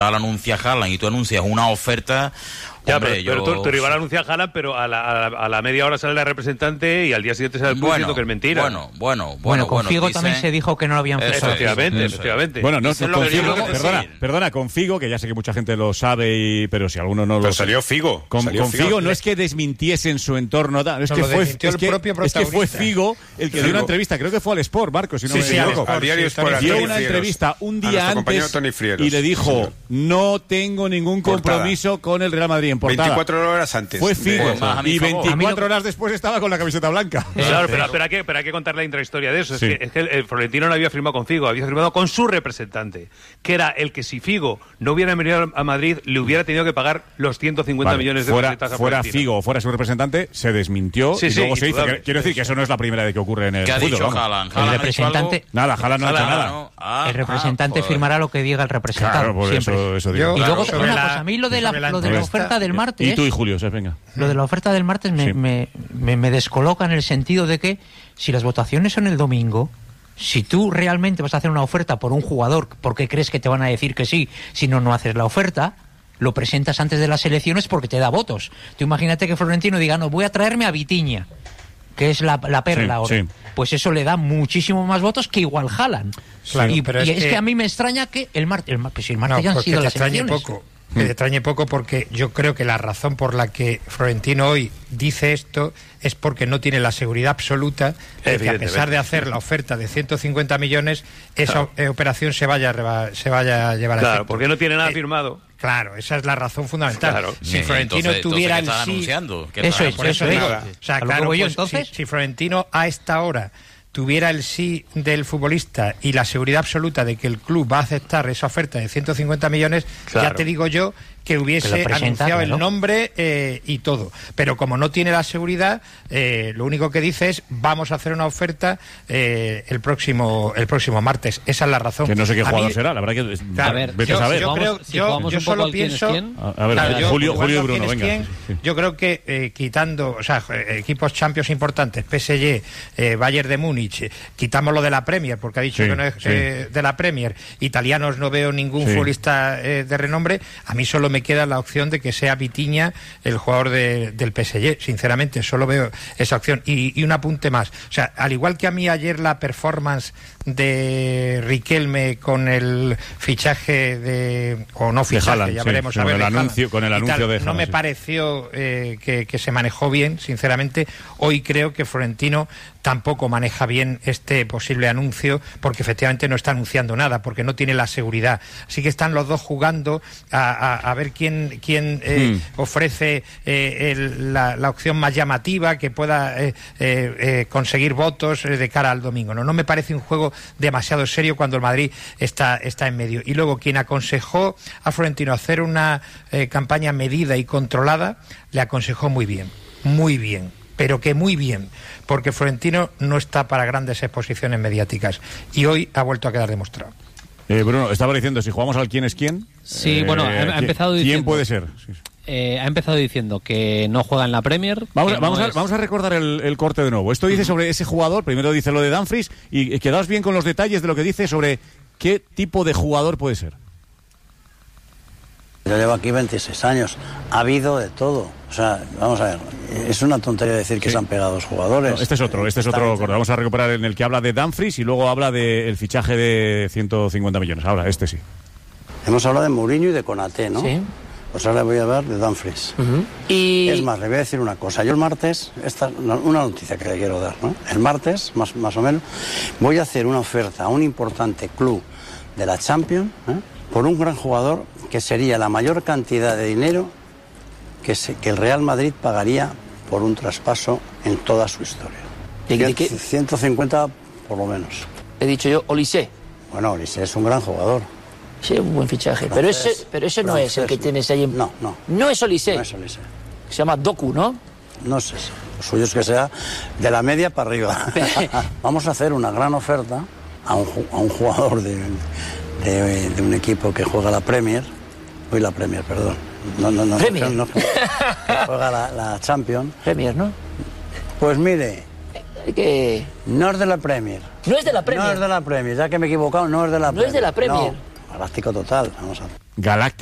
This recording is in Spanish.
anuncia Haaland y tú anuncias una oferta. Ya, hombre, pero tu rival anuncia a Haaland, pero a la media hora sale la representante y al día siguiente sale el club diciendo que es mentira. Bueno, con Figo también se dijo que no lo habían fichado. Efectivamente. Bueno, con Figo, perdona, con Figo, que ya sé que mucha gente lo sabe, pero si alguno no lo sabe. Salió Figo. Con Figo no es que desmintiese en su entorno, es que fue Figo el que dio una entrevista, creo que fue al Sport, Marcos, si no me equivoco. Al diario Sport. Dio una entrevista un día antes y le dijo, no tengo ningún compromiso con el Real Madrid en portada. 24 horas antes. Fue Figo. Y 24 horas después estaba con la camiseta blanca. Claro, pero hay que contar la intrahistoria de eso. Sí. Es que el Florentino no había firmado con Figo, había firmado con su representante, que era el que si Figo no hubiera venido a Madrid, le hubiera tenido que pagar los 150 millones de pesetas a fuera Figo o fuera su representante, se desmintió y luego se hizo. Quiero decir que eso no es la primera vez que ocurre en el fútbol. ¿Qué ha dicho Haaland? El representante... Nada, Haaland no ha hecho nada. El representante firmará lo que diga el representante. Claro, por siempre. Eso digo. Y luego, a mí lo de la oferta del martes... Y tú y Julio, venga. Lo de la oferta del martes me descoloca en el sentido de que si las votaciones son el domingo, si tú realmente vas a hacer una oferta por un jugador porque crees que te van a decir que sí, si no haces la oferta, lo presentas antes de las elecciones porque te da votos. Tú imagínate que Florentino diga, no, voy a traerme a Vitinha, que es la perla ahora. Sí. Pues eso le da muchísimo más votos que igual Haaland. Claro, y es que a mí me extraña que el martes ya han sido las elecciones. Que te extrañe poco, porque yo creo que la razón por la que Florentino hoy dice esto es porque no tiene la seguridad absoluta de que, a pesar de hacer la oferta de 150 millones, esa operación se vaya a llevar a efecto. Porque no tiene nada firmado. Claro, esa es la razón fundamental. Claro. Si Florentino tuviera el sí... Eso digo. O sea, claro, pues, si Florentino a esta hora tuviera el sí del futbolista y la seguridad absoluta de que el club va a aceptar esa oferta de 150 millones, ya te digo yo que hubiese anunciado el nombre y todo. Pero como no tiene la seguridad, lo único que dice es vamos a hacer una oferta el próximo martes. Esa es la razón. Que no sé qué jugador será, la verdad que... Claro, yo solo pienso... A ver, Julio y Bruno, venga. Yo creo que quitando, equipos Champions importantes, PSG, Bayern de Múnich, quitamos lo de la Premier, porque ha dicho que no es de la Premier, italianos no veo ningún futbolista de renombre, a mí solo me queda la opción de que sea Vitinha el jugador del PSG, sinceramente, solo veo esa opción. Y un apunte más, o sea, al igual que a mí ayer la performance de Riquelme con el fichaje con el anuncio de Haaland, no me pareció que se manejó bien, sinceramente. Hoy creo que Florentino tampoco maneja bien este posible anuncio, porque efectivamente no está anunciando nada, porque no tiene la seguridad. Así que están los dos jugando a ver quién ofrece la opción más llamativa, que pueda conseguir votos de cara al domingo. No me parece un juego demasiado serio cuando el Madrid está en medio. Y luego, quien aconsejó a Florentino hacer una campaña medida y controlada, le aconsejó muy bien, pero que muy bien, porque Florentino no está para grandes exposiciones mediáticas y hoy ha vuelto a quedar demostrado. Bruno, estaba diciendo, si jugamos al quién es quién. Sí, bueno, ha empezado diciendo... ¿Quién puede ser? Ha empezado diciendo que no juega en la Premier. Vamos a recordar el corte de nuevo. Esto dice sobre ese jugador, primero dice lo de Dumfries, y quedaos bien con los detalles de lo que dice sobre qué tipo de jugador puede ser. Yo llevo aquí 26 años, ha habido de todo. O sea, vamos a ver, es una tontería decir que se han pegado dos jugadores. No, este es otro corte. Vamos a recuperar en el que habla de Dumfries y luego habla del fichaje de 150 millones. Ahora, este sí. Hemos hablado de Mourinho y de Konaté, ¿no? Sí. Pues ahora voy a hablar de Dumfries. Y... Es más, le voy a decir una cosa. Yo el martes, una noticia que le quiero dar, ¿no? El martes, más o menos, voy a hacer una oferta a un importante club de la Champions, por un gran jugador que sería la mayor cantidad de dinero que el Real Madrid pagaría por un traspaso en toda su historia. 150 por lo menos. He dicho yo, Olise. Bueno, Olise es un gran jugador. Sí, un buen fichaje. Pero ese no es el que tienes ahí. No. No es Olise. No es Olise. Se llama Doku, ¿no? No sé. Lo suyo es que sea de la media para arriba. Vamos a hacer una gran oferta a un jugador de un equipo que juega la Premier. Perdón. No. Premier. Que juega la Champions. Premier, ¿no? Pues mire. ¿Qué? No es de la Premier. No es de la Premier. No es de la Premier, ya que me he equivocado, no es de la Premier. No es de la Premier. galáctico total. Vamos a... Galáctico.